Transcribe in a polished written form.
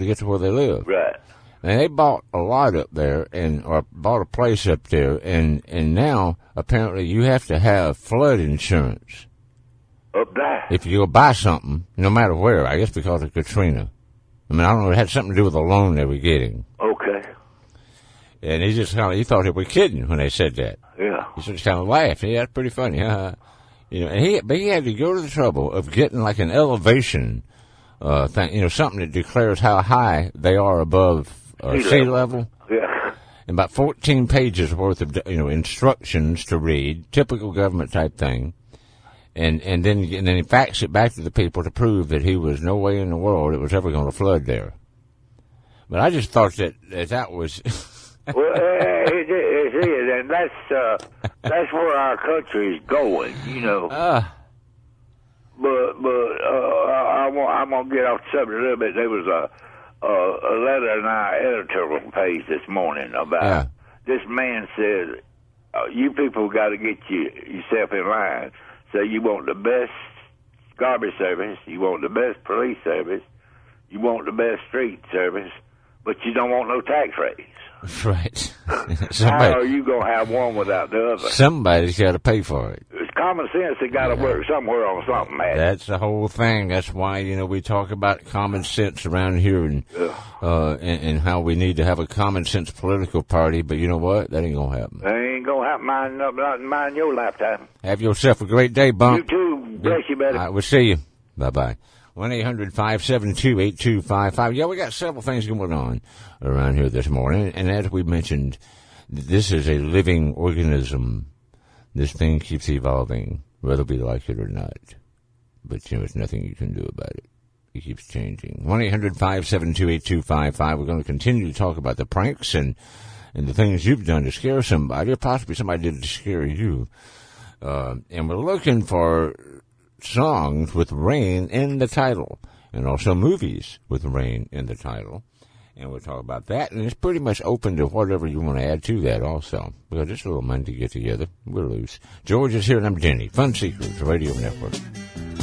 to get to where they live. Right. And they bought a lot up there, or bought a place up there, and now apparently you have to have flood insurance Up there. if you go buy something, no matter where. I guess because of Katrina. I mean, I don't know. It had something to do with the loan they were getting. Okay. And he thought they were kidding when they said that. Yeah. He just kind of laughed. Yeah, that's pretty funny. And he had to go to the trouble of getting like an elevation thing, something that declares how high they are above sea level. Yeah. And about 14 pages worth of instructions to read, typical government type thing. And then he faxed it back to the people to prove that he was no way in the world it was ever going to flood there. But I just thought that was. Well, it is, and that's where our country is going, But I'm gonna get off the subject a little bit. There was a letter in our editorial page this morning about this man said, "You people got to get yourself in line. So you want the best garbage service, you want the best police service, you want the best street service, but you don't want no tax raise." Right. How are you going to have one without the other? Somebody's got to pay for it. It's common sense. It got to work somewhere on something, man. That's the whole thing. That's why, we talk about common sense around here and how we need to have a common sense political party. But you know what? That ain't going to happen. That ain't going to happen not in mine your lifetime. Have yourself a great day, Bump. You too. Bless you, buddy. All right, we'll see you. Bye-bye. 1-800-572-8255. Yeah, we got several things going on around here this morning. And as we mentioned, this is a living organism. This thing keeps evolving, whether we like it or not. But, there's nothing you can do about it. It keeps changing. 1-800-572-8255. We're going to continue to talk about the pranks and the things you've done to scare somebody, or possibly somebody did to scare you. And we're looking for songs with rain in the title, and also movies with rain in the title. And we'll talk about that, and it's pretty much open to whatever you want to add to that also. Because it's a little Monday get together. We're loose. George is here, and I'm Jenny. Fun Seekers Radio Network.